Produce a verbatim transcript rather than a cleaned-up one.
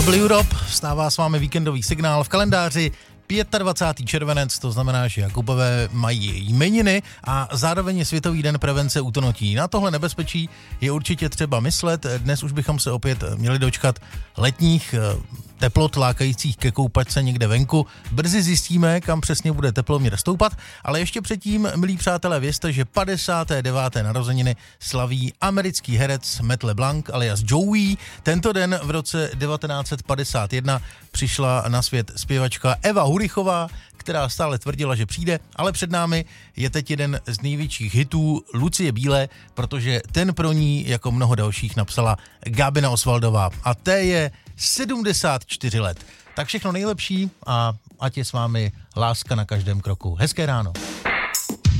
Double Europe, stává s vámi víkendový signál v kalendáři dvacátého pátého červenec, to znamená, že Jakubové mají jmeniny a zároveň je Světový den prevence útonotí. Na tohle nebezpečí je určitě třeba myslet. Dnes už bychom se opět měli dočkat letních teplot lákajících ke koupačce někde venku. Brzy zjistíme, kam přesně bude teploměr stoupat, ale ještě předtím, milí přátelé, vězte, že padesáté deváté narozeniny slaví americký herec Matt LeBlanc alias Joey. Tento den v roce devatenáct set padesát jedna přišla na svět zpěvačka Eva Hurichová, která stále tvrdila, že přijde, ale před námi je teď jeden z největších hitů Lucie Bílé, protože ten pro ní, jako mnoho dalších, napsala Gábina Osvaldová a té je sedmdesát čtyři let. Tak všechno nejlepší a ať je s vámi láska na každém kroku. Hezké ráno.